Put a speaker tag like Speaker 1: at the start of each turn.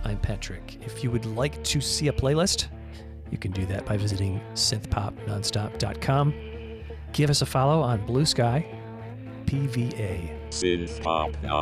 Speaker 1: I'm Patrick. If you would like to see a playlist, you can do that by visiting synthpopnonstop.com. Give us a follow on Blue Sky, PVA.
Speaker 2: Synthpop